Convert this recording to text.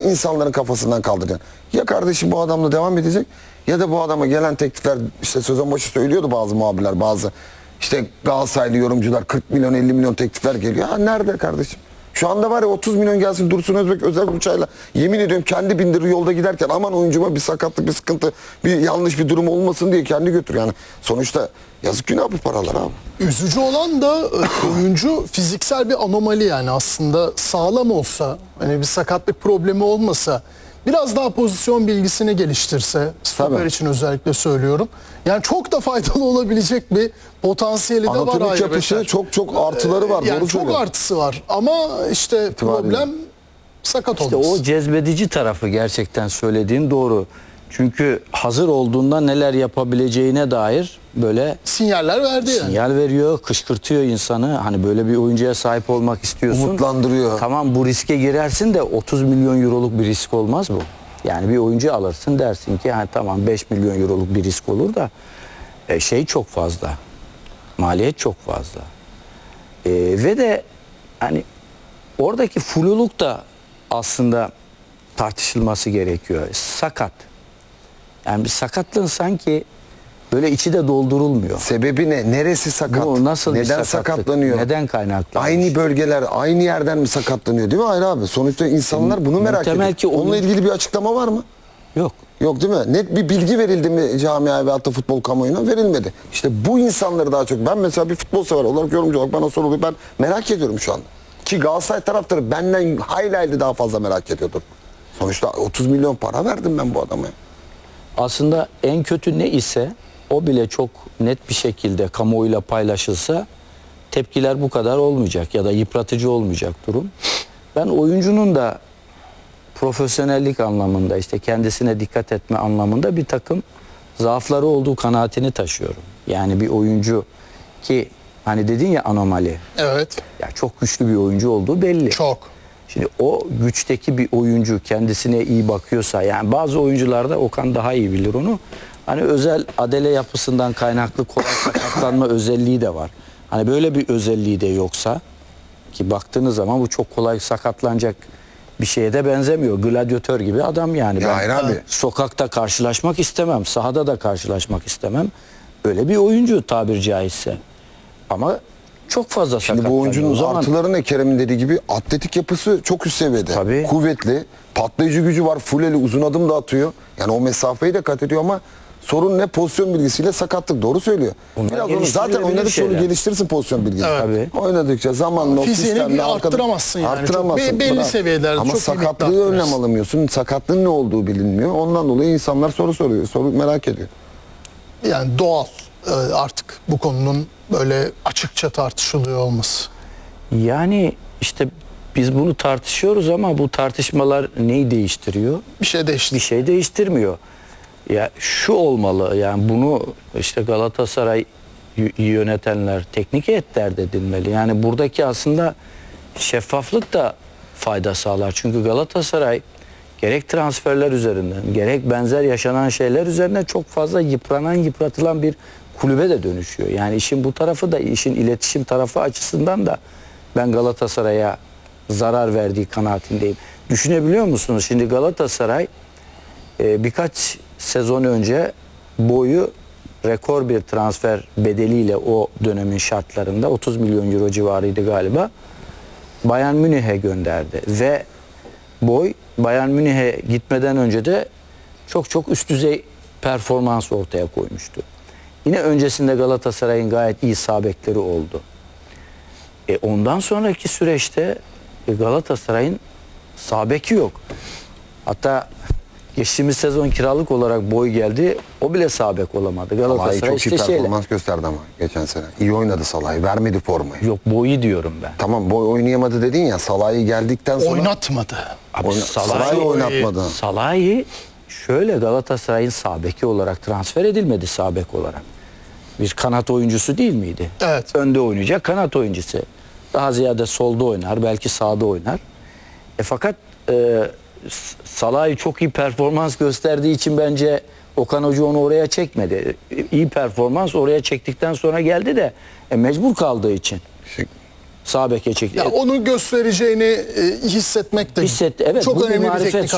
insanların kafasından kaldıracaksın. Ya kardeşim bu adamla devam edecek ya da bu adama gelen teklifler, işte sezon başı söylüyordu bazı muhabirler, bazı işte Galatasaraylı yorumcular 40 milyon 50 milyon teklifler geliyor. Ha nerede kardeşim? Şu anda var ya 30 milyon gelsin Dursun Özbek özel uçağıyla, yemin ediyorum kendi bindirir yolda giderken aman oyuncuma bir sakatlık, bir sıkıntı, bir yanlış bir durum olmasın diye kendi götür yani. Sonuçta yazık günah bu paralar abi. Üzücü olan da oyuncu fiziksel bir anomali, yani aslında sağlam olsa, hani bir sakatlık problemi olmasa, biraz daha pozisyon bilgisini geliştirse, stoper Tabii. için özellikle söylüyorum. Yani çok da faydalı olabilecek bir potansiyeli de var. Anatomik yapısı çok artıları var. Yani doğru çok söylüyorsun. artısı var ama işte problem sakat İşte olması. o cezbedici tarafı gerçekten söylediğin doğru. Çünkü hazır olduğunda neler yapabileceğine dair böyle Sinyaller verdi yani. sinyal veriyor, kışkırtıyor insanı. Hani böyle bir oyuncuya sahip olmak istiyorsun. Umutlandırıyor. Tamam, bu riske girersin de 30 milyon euroluk bir risk olmaz bu. Yani bir oyuncu alırsın, dersin ki hani tamam 5 milyon euroluk bir risk olur da şey çok fazla. Maliyet çok fazla. Ve de hani oradaki fluluk da aslında tartışılması gerekiyor. Sakat. Yani bir sakatlığın sanki böyle içi de doldurulmuyor. Sebebi ne? Neresi sakat? Bu nasıl bir Neden sakatlık? sakatlanıyor? Neden kaynaklanmış? Aynı bölgeler, aynı yerden mi sakatlanıyor değil mi? Hayır abi. Sonuçta insanlar bunu merak Muhtemel ediyor. ki Onunla ilgili bir açıklama var mı? Yok. Yok değil mi? Net bir bilgi verildi mi camiaya ve hatta futbol kamuoyuna? Verilmedi. İşte bu insanları daha çok, ben mesela bir futbol sever olarak, yorumcu olarak bana soruluyor. Ben merak ediyorum şu anda. Ki Galatasaray taraftarı benden hayli daha fazla merak ediyordur. Sonuçta 30 milyon para verdim ben bu adama. Aslında en kötü ne ise o bile çok net bir şekilde kamuoyuyla paylaşılsa tepkiler bu kadar olmayacak ya da yıpratıcı olmayacak durum. Ben oyuncunun da profesyonellik anlamında, işte kendisine dikkat etme anlamında bir takım zaafları olduğu kanaatini taşıyorum. Yani bir oyuncu ki hani dedin ya anomali. Evet. Ya çok güçlü bir oyuncu olduğu belli. Çok. Şimdi o güçteki bir oyuncu kendisine iyi bakıyorsa, yani bazı oyuncularda Okan daha iyi bilir onu. Hani özel adele yapısından kaynaklı kolay sakatlanma özelliği de var. Hani böyle bir özelliği de yoksa, ki baktığınız zaman bu çok kolay sakatlanacak bir şeye de benzemiyor. Gladyatör gibi adam yani. Ya hayır abi. Sokakta karşılaşmak istemem. Sahada da karşılaşmak istemem. Öyle bir oyuncu tabir caizse. Ama çok fazla Şimdi sakatlanıyor. bu oyuncunun O zaman artıları ne? Kerem'in dediği gibi atletik yapısı çok üst seviyede. Tabii. Kuvvetli, patlayıcı gücü var, full uzun adım da atıyor. Yani o mesafeyi de kat ediyor ama sorun ne? Pozisyon bilgisiyle sakatlık. Doğru söylüyor. Bunlar Biraz onu zaten geliştirilebilir oynadıkça onu şeyler. geliştirirsin pozisyon bilgisini. Evet. Tabii. Oynadıkça zamanla o Fiziğini sistemle bir arttıramazsın yani. Arttıramazsın. Çok belli Bırak. seviyelerde Ama çok sakatlığı limitli önlem arttırırsın. alamıyorsun. Sakatlığın ne olduğu bilinmiyor. Ondan dolayı insanlar soru soruyor. Soru merak ediyor. Yani doğal artık bu konunun böyle açıkça tartışılıyor olması. Yani işte biz bunu tartışıyoruz ama bu tartışmalar neyi değiştiriyor? Bir şey değişti. Bir şey değiştirmiyor. Ya şu olmalı, yani bunu işte Galatasaray yönetenler, teknik heyetler de dinmeli. Yani buradaki aslında şeffaflık da fayda sağlar. Çünkü Galatasaray gerek transferler üzerinden, gerek benzer yaşanan şeyler üzerinden çok fazla yıpratılan bir kulübe de dönüşüyor. Yani işin bu tarafı da, işin iletişim tarafı açısından da ben Galatasaray'a zarar verdiği kanaatindeyim. Düşünebiliyor musunuz? Şimdi Galatasaray birkaç sezon önce Boy'u rekor bir transfer bedeliyle, o dönemin şartlarında 30 milyon euro civarıydı galiba, Bayern Münih'e gönderdi ve Boy Bayern Münih'e gitmeden önce de çok üst düzey performans ortaya koymuştu. Yine öncesinde Galatasaray'ın gayet iyi sağ bekleri oldu. Ondan sonraki süreçte Galatasaray'ın sağ beki yok. Hatta geçtiğimiz sezon kiralık olarak Boy geldi. O bile sağ bek olamadı. Salah'ı Galatasaray çok iyi işte performans gösterdi ama geçen sene. İyi oynadı Salah'ı. Vermedi formayı. Yok, Boy'u diyorum ben. Tamam, Boy oynayamadı dedin ya, Salah'ı geldikten sonra Oynatmadı. Abi Salah'ı oynatmadı. Salah'ı şöyle, Galatasaray'ın sağ beki olarak transfer edilmedi, sağ bek olarak. Bir kanat oyuncusu değil miydi? Evet. Önde oynayacak kanat oyuncusu. Daha ziyade solda oynar, belki sağda oynar. Fakat Salah'ı çok iyi performans gösterdiği için bence Okan Hoca onu oraya çekmedi. İyi performans oraya çektikten sonra geldi de mecbur kaldığı için sağ beke çekti. Ya onu göstereceğini hissetmek de Hissetti, evet, bu çok bir önemli bir marifet teknik